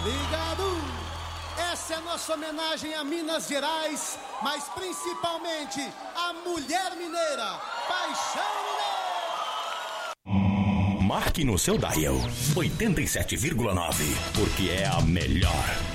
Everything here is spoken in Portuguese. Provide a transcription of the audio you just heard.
Ligado! Essa é a nossa homenagem a Minas Gerais, mas principalmente a mulher mineira, Paixão Mineira! Marque no seu dial 87,9, porque é a melhor.